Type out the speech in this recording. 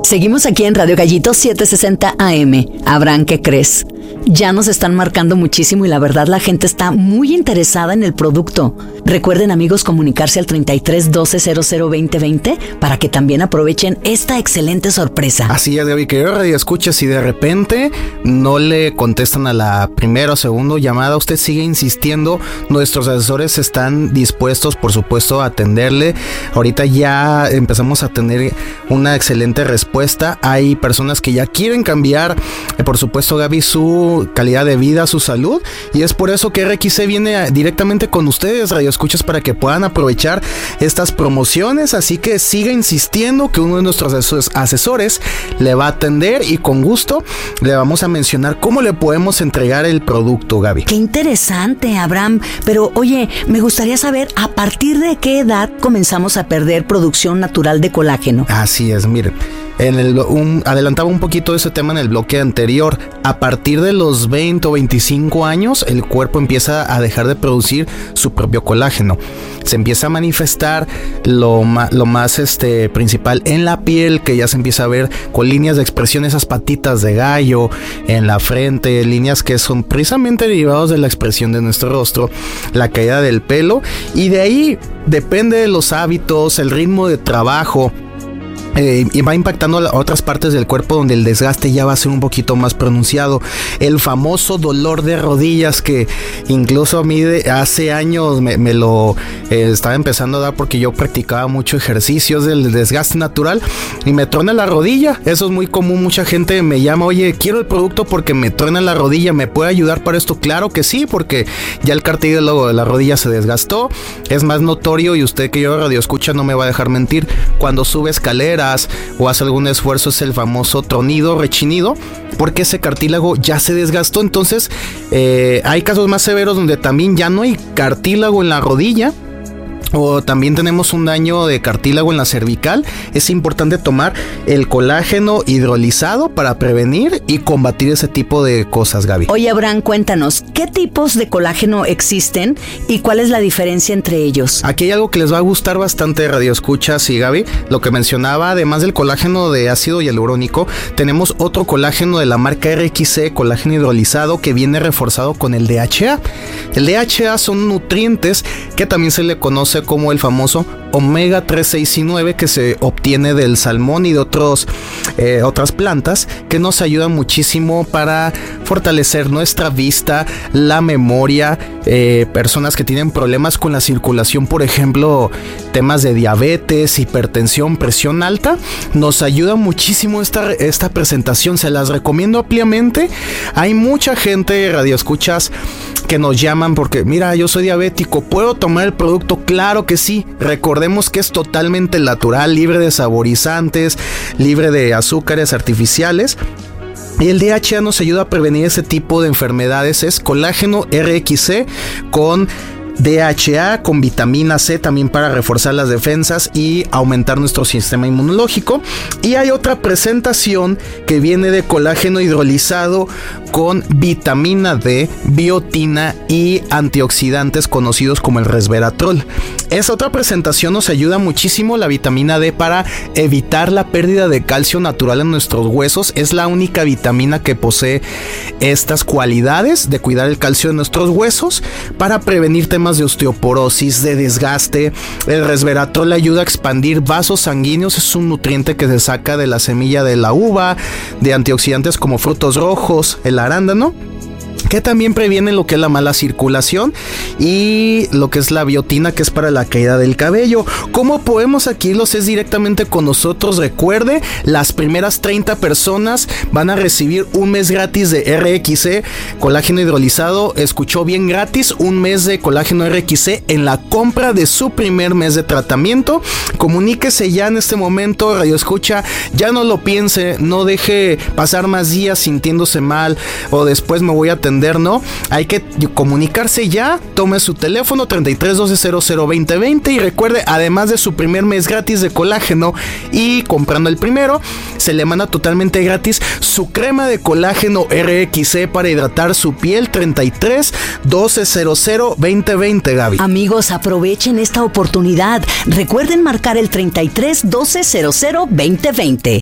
Seguimos aquí en Radio Gallito 760 AM. Abraham, ¿qué crees? Ya nos están marcando muchísimo y la verdad la gente está muy interesada en el producto. Recuerden, amigos, comunicarse al 33 12 00 20 20 para que también aprovechen esta excelente sorpresa. Así es, Gaby, que yo radio escucha, si de repente no le contestan a la primera o segunda llamada, usted sigue insistiendo, nuestros asesores están dispuestos, por supuesto, a atenderle. Ahorita ya empezamos a tener una excelente respuesta. Hay personas que ya quieren cambiar, por supuesto, Gaby, su calidad de vida, su salud, y es por eso que RXC viene directamente con ustedes, radioescuchas, para que puedan aprovechar estas promociones. Así que siga insistiendo que uno de nuestros asesores le va a atender y con gusto le vamos a mencionar cómo le podemos entregar el producto, Gaby. Qué interesante, Abraham, pero oye, me gustaría saber a partir de qué edad comenzamos a perder producción natural de colágeno. Así es, mire, adelantaba un poquito ese tema en el bloque anterior. A partir de los 20 o 25 años, el cuerpo empieza a dejar de producir su propio colágeno. Se empieza a manifestar lo más principal en la piel, que ya se empieza a ver con líneas de expresión, esas patitas de gallo en la frente, líneas que son precisamente derivados de la expresión de nuestro rostro, la caída del pelo, y de ahí depende de los hábitos, el ritmo de trabajo. Y va impactando a otras partes del cuerpo donde el desgaste ya va a ser un poquito más pronunciado. El famoso dolor de rodillas que incluso a mí hace años me lo estaba empezando a dar porque yo practicaba mucho ejercicios del desgaste natural y me truena la rodilla. Eso es muy común, mucha gente me llama, oye, quiero el producto porque me truena la rodilla, ¿me puede ayudar para esto? Claro que sí, porque ya el cartílago de la rodilla se desgastó, es más notorio, y usted que yo radio escucha no me va a dejar mentir, cuando sube escaleras o hace algún esfuerzo es el famoso tronido, rechinido, porque ese cartílago ya se desgastó. Entonces hay casos más severos donde también ya no hay cartílago en la rodilla, o también tenemos un daño de cartílago en la cervical. Es importante tomar el colágeno hidrolizado para prevenir y combatir ese tipo de cosas, Gaby. Oye, Abraham, cuéntanos, ¿qué tipos de colágeno existen y cuál es la diferencia entre ellos? Aquí hay algo que les va a gustar bastante, radioescuchas y Gaby. Lo que mencionaba, además del colágeno de ácido hialurónico, tenemos otro colágeno de la marca RXC, colágeno hidrolizado, que viene reforzado con el DHA. El DHA son nutrientes que también se le conoce como el famoso omega 3, 6 y 9, que se obtiene del salmón y de otras plantas, que nos ayudan muchísimo para fortalecer nuestra vista, la memoria. Personas que tienen problemas con la circulación, por ejemplo, temas de diabetes, hipertensión, presión alta, nos ayuda muchísimo esta presentación. Se las recomiendo ampliamente. Hay mucha gente, radioescuchas, que nos llaman porque, mira, yo soy diabético, ¿puedo tomar el producto? Claro que sí. Recordemos que es totalmente natural, libre de saborizantes, libre de azúcares artificiales. Y el DHA nos ayuda a prevenir ese tipo de enfermedades. Es colágeno RXC con DHA, con vitamina C también para reforzar las defensas y aumentar nuestro sistema inmunológico. Y hay otra presentación que viene de colágeno hidrolizado con vitamina D, biotina y antioxidantes conocidos como el resveratrol. Esa otra presentación nos ayuda muchísimo, la vitamina D, para evitar la pérdida de calcio natural en nuestros huesos. Es la única vitamina que posee estas cualidades de cuidar el calcio de nuestros huesos para prevenir temas de osteoporosis, de desgaste. El resveratrol ayuda a expandir vasos sanguíneos, es un nutriente que se saca de la semilla de la uva, de antioxidantes como frutos rojos, el arándano, que también previenen lo que es la mala circulación, y lo que es la biotina, que es para la caída del cabello. ¿Cómo podemos adquirirlos? Es directamente con nosotros. Recuerde, las primeras 30 personas van a recibir un mes gratis de RXC, colágeno hidrolizado. Escuchó bien, gratis, un mes de colágeno RXC en la compra de su primer mes de tratamiento. Comuníquese ya en este momento, radioescucha, ya no lo piense, no deje pasar más días sintiéndose mal o después me voy a atender. No, hay que comunicarse ya. Tome su teléfono 33 12 00 20 20 y recuerde, además de su primer mes gratis de colágeno y comprando el primero, se le manda totalmente gratis su crema de colágeno RXC para hidratar su piel. 33 12 00 20 20, Gaby. Amigos, aprovechen esta oportunidad. Recuerden marcar el 33 12 00 20 20.